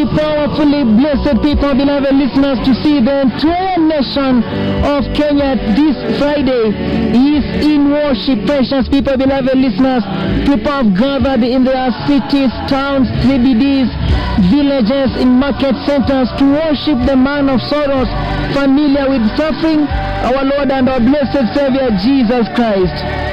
powerfully, blessed people, beloved listeners, to see the entire nation of Kenya this Friday is in worship. Precious people, beloved listeners, people have gathered in their cities, towns, CBDs, villages, in market centers to worship the man of sorrows, familiar with suffering, our Lord and our blessed Savior Jesus Christ.